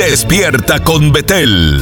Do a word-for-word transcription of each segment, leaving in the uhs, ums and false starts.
Despierta con Betel.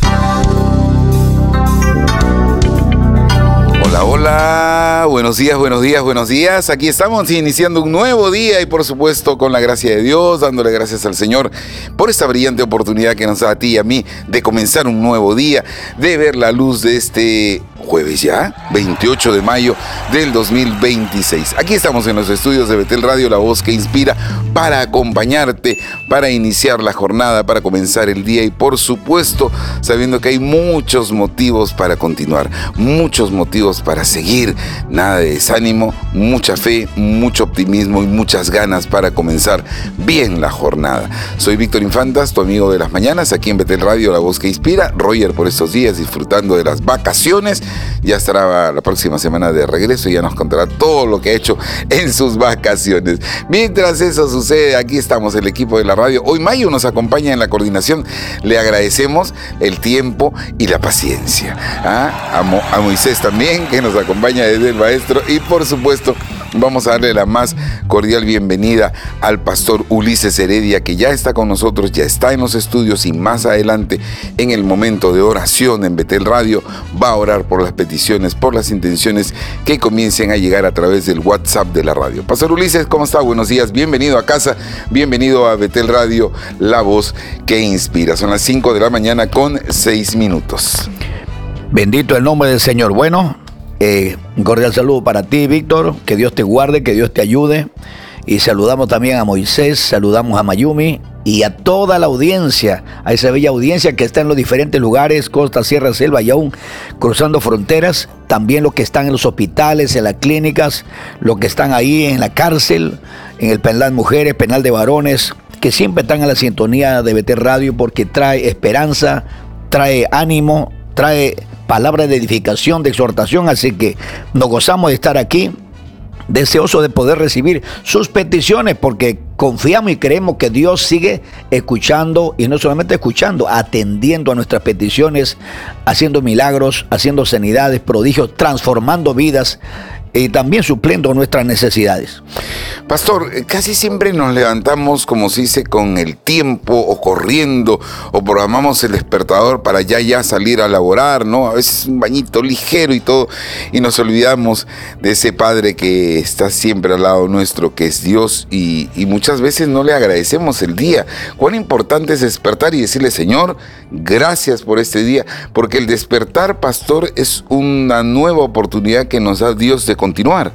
Hola, hola, buenos días, buenos días, buenos días. Aquí estamos iniciando un nuevo día y por supuesto con la gracia de Dios, dándole gracias al Señor por esta brillante oportunidad que nos da a ti y a mí de comenzar un nuevo día, de ver la luz de este jueves ya, veintiocho de mayo del dos mil veintiséis. Aquí estamos en los estudios de Betel Radio, la voz que inspira, para acompañarte, para iniciar la jornada, para comenzar el día y por supuesto sabiendo que hay muchos motivos para continuar, muchos motivos para seguir, nada de desánimo, mucha fe, mucho optimismo y muchas ganas para comenzar bien la jornada. Soy Víctor Infantas, tu amigo de las mañanas, aquí en Betel Radio, la voz que inspira. Roger por estos días disfrutando de las vacaciones. Ya estará la próxima semana de regreso y ya nos contará todo lo que ha hecho en sus vacaciones. Mientras eso sucede, aquí estamos el equipo de la radio. Hoy Mayo nos acompaña en la coordinación. Le agradecemos el tiempo y la paciencia. ¿Ah? A, Mo, a Moisés también, que nos acompaña desde el maestro. Y por supuesto, vamos a darle la más cordial bienvenida al pastor Ulises Heredia, que ya está con nosotros, ya está en los estudios y más adelante en el momento de oración en Betel Radio va a orar por las peticiones, por las intenciones que comiencen a llegar a través del WhatsApp de la radio. Pastor Ulises, ¿cómo está? Buenos días, bienvenido a casa, bienvenido a Betel Radio, la voz que inspira. Son las cinco de la mañana con seis minutos. Bendito el nombre del Señor. Bueno, Eh, un cordial saludo para ti, Víctor, que Dios te guarde, que Dios te ayude, y saludamos también a Moisés, saludamos a Mayumi y a toda la audiencia, a esa bella audiencia que está en los diferentes lugares, costa, sierra, selva y aún cruzando fronteras, también los que están en los hospitales, en las clínicas, los que están ahí en la cárcel, en el penal de mujeres, penal de varones, que siempre están en la sintonía de Betel Radio porque trae esperanza, trae ánimo, trae palabra de edificación, de exhortación, así que nos gozamos de estar aquí, deseoso de poder recibir sus peticiones, porque confiamos y creemos que Dios sigue escuchando, y no solamente escuchando, atendiendo a nuestras peticiones, haciendo milagros, haciendo sanidades, prodigios, transformando vidas, y también supliendo nuestras necesidades. Pastor, casi siempre nos levantamos, como se dice, con el tiempo o corriendo o programamos el despertador para ya ya salir a laborar, ¿no? A veces un bañito ligero y todo, y nos olvidamos de ese Padre que está siempre al lado nuestro, que es Dios, y, y muchas veces no le agradecemos el día. Cuán importante es despertar y decirle: Señor, gracias por este día, porque el despertar, pastor, es una nueva oportunidad que nos da Dios de continuar.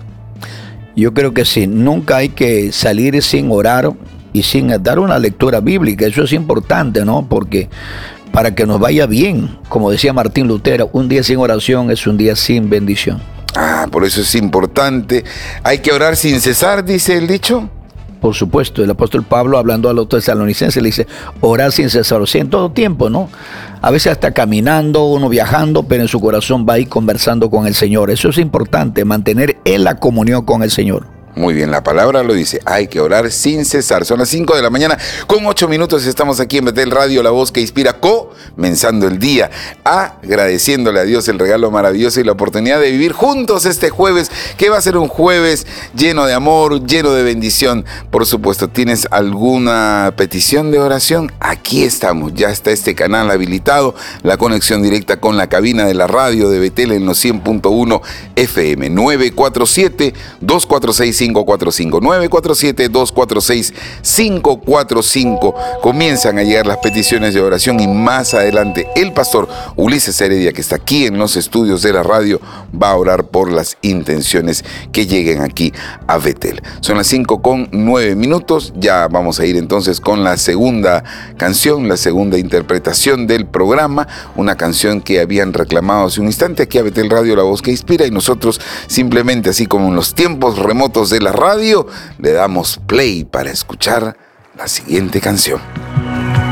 Yo creo que sí, nunca hay que salir sin orar y sin dar una lectura bíblica, eso es importante, ¿no? Porque para que nos vaya bien, como decía Martín Lutero, un día sin oración es un día sin bendición. Ah, por eso es importante. Hay que orar sin cesar, dice el dicho. Por supuesto, el apóstol Pablo, hablando a los tesalonicenses, le dice: orar sin cesar, o sea, en todo tiempo, ¿no? A veces hasta caminando, uno viajando, pero en su corazón va ahí conversando con el Señor. Eso es importante, mantener en la comunión con el Señor. Muy bien, la palabra lo dice, hay que orar sin cesar. Son las cinco de la mañana con ocho minutos, estamos aquí en Betel Radio, la voz que inspira, comenzando el día, agradeciéndole a Dios el regalo maravilloso y la oportunidad de vivir juntos este jueves, que va a ser un jueves lleno de amor, lleno de bendición. Por supuesto, ¿tienes alguna petición de oración? Aquí estamos, ya está este canal habilitado, la conexión directa con la cabina de la radio de Betel en los cien punto uno F M, nueve cuatro siete, dos cuatro seis, cinco cuatro cinco, nueve cuatro siete, dos cuatro seis, cinco cuatro cinco. Comienzan a llegar las peticiones de oración y más adelante el pastor Ulises Heredia, que está aquí en los estudios de la radio, va a orar por las intenciones que lleguen aquí a Betel. Son las cinco con nueve minutos, ya vamos a ir entonces con la segunda canción, la segunda interpretación del programa, una canción que habían reclamado hace un instante aquí a Betel Radio, la voz que inspira, y nosotros simplemente, así como en los tiempos remotos de la radio, le damos play para escuchar la siguiente canción.